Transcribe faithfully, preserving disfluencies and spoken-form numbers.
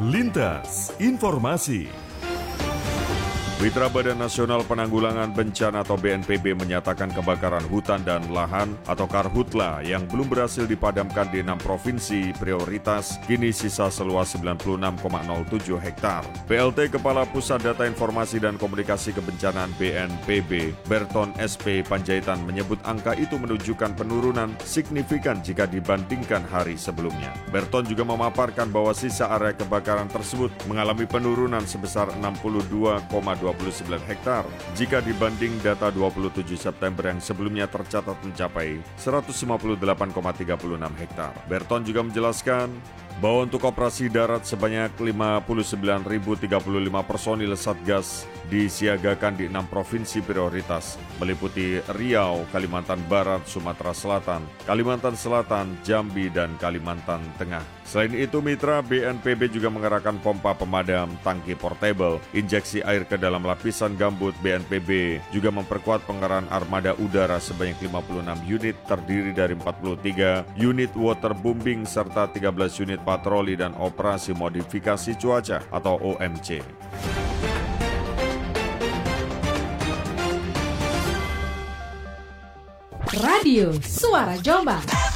Lintas Informasi. Mitra Badan Nasional Penanggulangan Bencana atau B N P B menyatakan kebakaran hutan dan lahan atau Karhutla yang belum berhasil dipadamkan di enam provinsi prioritas kini sisa seluas sembilan puluh enam koma nol tujuh hektar. P L T Kepala Pusat Data Informasi dan Komunikasi Kebencanaan B N P B, Berton S P Panjaitan menyebut angka itu menunjukkan penurunan signifikan jika dibandingkan hari sebelumnya. Berton juga memaparkan bahwa sisa area kebakaran tersebut mengalami penurunan sebesar enam puluh dua koma dua puluh sembilan hektar jika dibanding data dua puluh tujuh September yang sebelumnya tercatat mencapai seratus lima puluh delapan koma tiga enam hektar. Berton juga menjelaskan bahwa untuk operasi darat sebanyak lima puluh sembilan ribu tiga puluh lima personil Satgas disiagakan di enam provinsi prioritas, meliputi Riau, Kalimantan Barat, Sumatera Selatan, Kalimantan Selatan, Jambi, dan Kalimantan Tengah. Selain itu, mitra B N P B juga mengerahkan pompa pemadam, tangki portable, injeksi air ke dalam lapisan gambut. B N P B juga memperkuat pengerahan armada udara sebanyak lima puluh enam unit terdiri dari empat puluh tiga unit waterbombing serta tiga belas unit patroli dan operasi modifikasi cuaca atau O M C. Radio Suara Jombang.